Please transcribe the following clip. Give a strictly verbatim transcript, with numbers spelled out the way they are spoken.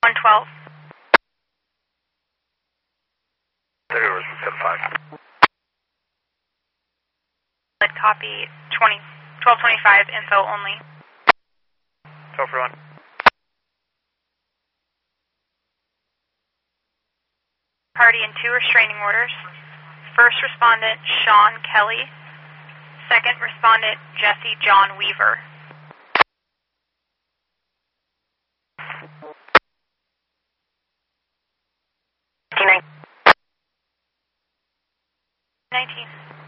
one twelve. thirty over seven five. Copy twenty, twelve twenty-five, info only. twelve for one. Party in two restraining orders. First respondent, Sean Kelly. Second respondent, Jesse John Weaver. nineteen.